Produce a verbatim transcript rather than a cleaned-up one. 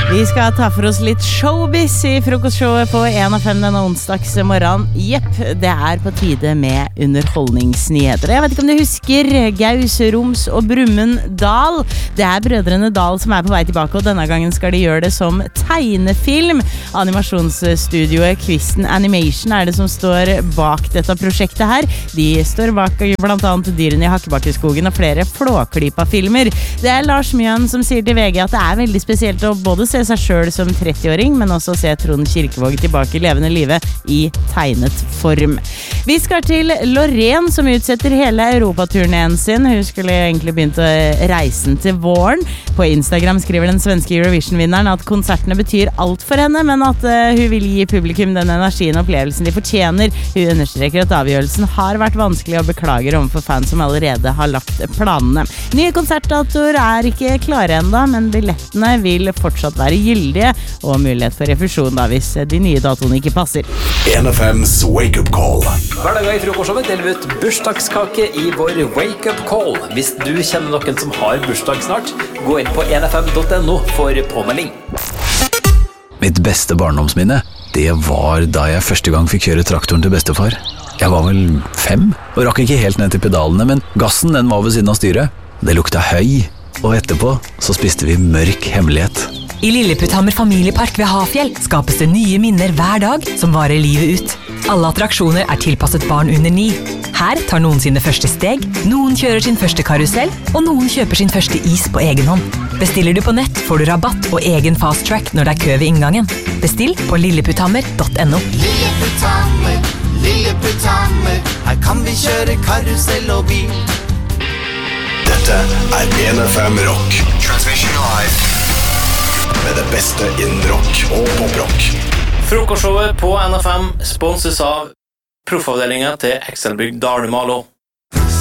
Vi skal ta for oss litt showbiz I frokostshowet på en av fem denne onsdagsmorgen. Jepp, det er på tide med underholdningsnyheter. Jeg vet ikke om du husker Gaus, Roms og Brumund Dahl. Det er brødrene Dahl som er på vei tilbake, og denne gangen skal de gjøre det som tegnefilm. Animasjonsstudioet Kvisten Animation er det som står bak dette prosjektet her. De står bak blant annet Dyrene I Hakkebakkeskogen og flere Flåklypa-filmer. Det er Lars Mjøen som sier til V G at det er veldig spesielt å både se seg selv som tretti-åring, men også se Trond Kirkevåg tilbake I levende livet I tegnet form. Vi skal til Loreen, som utsetter hele europaturneen sin. Hun skulle egentlig begynt å reisen til våren. På Instagram skriver den svenske Eurovision-vinneren at konsertene betyr alt for henne, men at uh, hun vil gi publikum den energien og opplevelsen de fortjener. Hun understreker at avgjørelsen har vært vanskelig og beklager overfor fans som allerede har lagt planene. Nye konsertdatoer er ikke klare enda, men billettene vil fortsatt være gyldige, og mulighet for refusjon da hvis de nye datoene ikke passer. en F M's Wake Up Call. Hver dag I frokostshowet deler vi ut bursdagskake I vår Wake Up Call. Hvis du kjenner noen som har bursdag snart, gå inn på en f m punktum no for påmelding. Mitt beste barndomsminne, det var da jeg første gang fikk kjøre traktoren til bestefar. Jeg var vel fem, og rakk ikke helt ned til pedalene, men gassen den var ved siden av styret. Det lukta høy, og etterpå så spiste vi mørk hemmelighet. I Lilleputthammer familiepark ved Hafjell skapes det nye minner hver dag som varer livet ut. Alle attraksjoner er tilpasset barn under ni. Her tar noen sine første steg, noen kjører sin første karusell, og noen kjøper sin første is på egen hånd. Bestiller du på nett, får du rabatt og egen fast track når det er kø ved inngangen. Bestill på lilleputthammer punktum no. Lilleputthammer, Lilleputthammer, her kan vi kjøre karusell og bil. Dette er en F M Rock. Transmission live. Med det beste innen rock og poprock. Frokostshowet på N F M sponses av proffavdelingen til Excelbygg Dalmalo.